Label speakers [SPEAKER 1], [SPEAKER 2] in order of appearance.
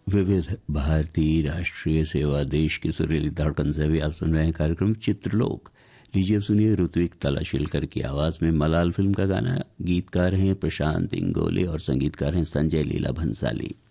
[SPEAKER 1] विविध भारतीय राष्ट्रीय सेवा देश की सुरीली धड़कन से भी आप सुन रहे हैं कार्यक्रम चित्रलोक। लीजिए अब सुनिए ऋत्विक तलाशिलकर की आवाज में मलाल फिल्म का गाना। गीतकार हैं प्रशांत इंगोले और संगीतकार हैं संजय लीला भंसाली।